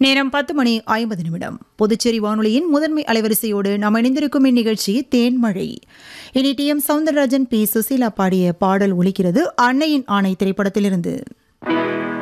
நேரம் 10:50 புதுச்சேரி வானொலியின் முதன்மை அலைவரிசையோடு நாம் இணைந்திருக்கும் இந்நிகழ்ச்சி தேன்மழை. இனி டி.எம். சவுந்தரராஜன், பி. சுசீலா பாடிய பாடல் ஒலிக்கிறது. அன்னையின் ஆணை திரைப்படத்திலிருந்து.